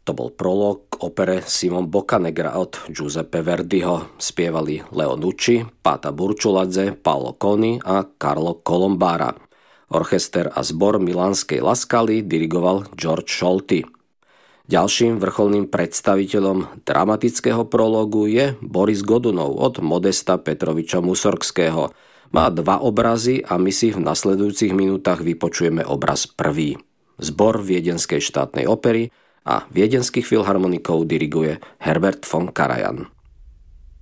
To bol prolog k opere Simon Boccanegra od Giuseppe Verdiho. Spievali Leo Nucci, Pata Burčuladze, Paolo Coni a Carlo Colombara. Orchester a zbor milánskej La Scali dirigoval George Scholti. Ďalším vrcholným predstaviteľom dramatického prologu je Boris Godunov od Modesta Petroviča Musorgského. Má 2 obrazy a my si v nasledujúcich minútach vypočujeme obraz prvý. Zbor Viedenskej štátnej opery a viedenských filharmonikov diriguje Herbert von Karajan.